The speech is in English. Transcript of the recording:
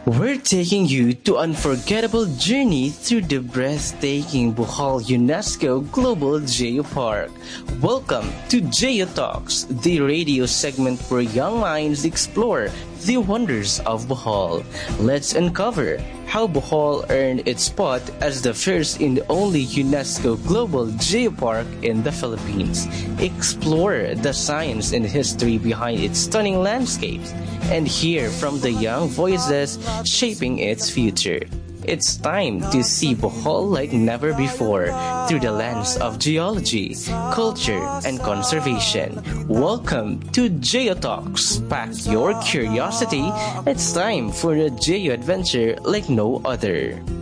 We're taking you to unforgettable journey through the breathtaking Bohol UNESCO Global Geopark. Welcome to Geo Talks, the radio segment where young minds explore the wonders of Bohol. Let's uncover how Bohol earned its spot as the first and only UNESCO Global Geopark in the Philippines. Explore the science and history behind its stunning landscapes and hear from the young voices shaping its future. It's time to see Bohol like never before through the lens of geology, culture, and conservation. Welcome to Geo Talks. Pack your curiosity. It's time for a Geo adventure like no other.